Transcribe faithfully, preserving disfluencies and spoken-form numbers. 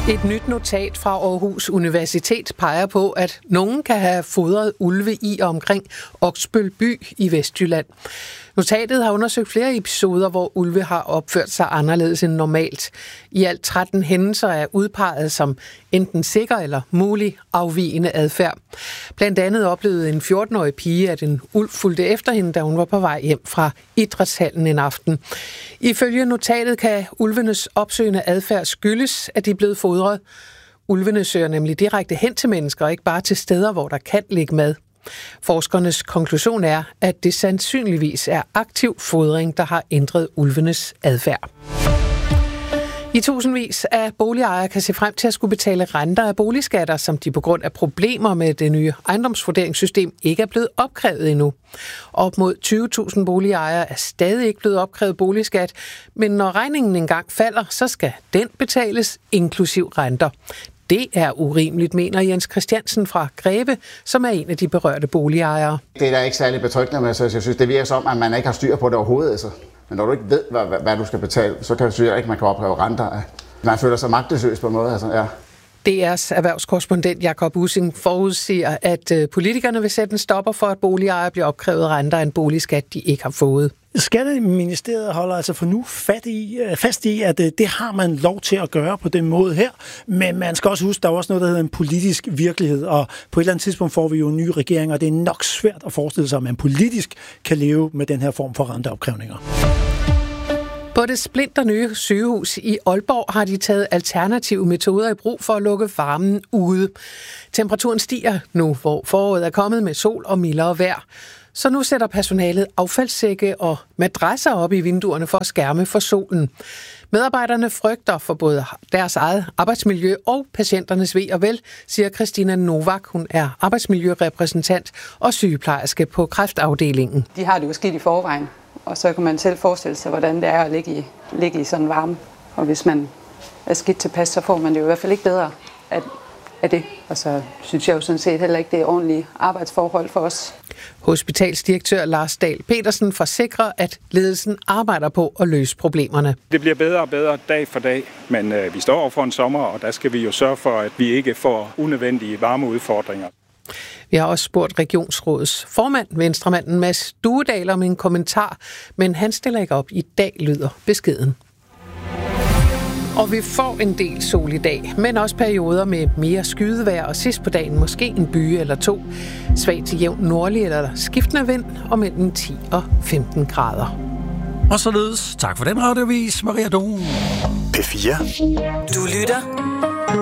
Et nyt notat fra Aarhus Universitet peger på, at nogen kan have fodret ulve i og omkring Oksbøl by i Vestjylland. Notatet har undersøgt flere episoder, hvor ulve har opført sig anderledes end normalt. I alt tretten hændelser er udpeget som enten sikker eller mulig afvigende adfærd. Blandt andet oplevede en fjorten-årig pige, at en ulv fulgte efter hende, da hun var på vej hjem fra idrætshallen en aften. Ifølge notatet kan ulvenes opsøgende adfærd skyldes, at de er blevet fodret. Ulvene søger nemlig direkte hen til mennesker, og ikke bare til steder, hvor der kan ligge mad. Forskernes konklusion er, at det sandsynligvis er aktiv fodring, der har ændret ulvenes adfærd. I tusindvis af boligejere kan se frem til at skulle betale renter af boligskatter, som de på grund af problemer med det nye ejendomsvurderingssystem ikke er blevet opkrævet endnu. Op mod tyve tusind boligejere er stadig ikke blevet opkrævet boligskat, men når regningen engang falder, så skal den betales inklusiv renter. Det er urimeligt, mener Jens Christiansen fra Greve, som er en af de berørte boligejere. Det er da ikke særlig betryggende med, så jeg synes, det virker som, at man ikke har styr på det overhovedet. Altså. Men når du ikke ved, hvad, hvad du skal betale, så kan du sige, at ikke man kan opkræve renter. Man føler sig magtesløs på en måde. Altså, ja. D R's erhvervskorrespondent Jakob Ussing forudsiger, at politikerne vil sætte en stopper for, at boligejere bliver opkrævet renter af en boligskat, de ikke har fået. Skatteministeriet holder altså for nu fat i, fast i, at det har man lov til at gøre på den måde her, men man skal også huske, at der er også noget, der hedder en politisk virkelighed, og på et eller andet tidspunkt får vi jo en ny regering, og det er nok svært at forestille sig, at man politisk kan leve med den her form for renteopkrævninger. På det splinter nye sygehus i Aalborg har de taget alternative metoder i brug for at lukke varmen ude. Temperaturen stiger nu, hvor foråret er kommet med sol og mildere vejr. Så nu sætter personalet affaldssække og madrasser op i vinduerne for at skærme for solen. Medarbejderne frygter for både deres eget arbejdsmiljø og patienternes ve og vel, siger Christina Novak. Hun er arbejdsmiljørepræsentant og sygeplejerske på kræftafdelingen. De har det jo skidt i forvejen, og så kan man selv forestille sig, hvordan det er at ligge i, ligge i sådan varme. Og hvis man er skidt tilpas, så får man det jo i hvert fald ikke bedre af, af det. Og så synes jeg jo sådan set heller ikke, det er ordentlige arbejdsforhold for os. Hospitalsdirektør Lars Dahl Petersen forsikrer, at ledelsen arbejder på at løse problemerne. Det bliver bedre og bedre dag for dag, men øh, vi står over for en sommer, og der skal vi jo sørge for, at vi ikke får unødvendige varmeudfordringer. Vi har også spurgt regionsrådets formand, venstremanden Mads Duedal, om en kommentar, men han stiller ikke op. I dag lyder beskeden. Og vi får en del sol i dag, men også perioder med mere skydevejr, og sidst på dagen måske en byge eller to. Svag til jævn nordlig eller skiftende vind og mellem ti og femten grader. Og således tak for den radiovis, Maria Dohn. P fire. Du lytter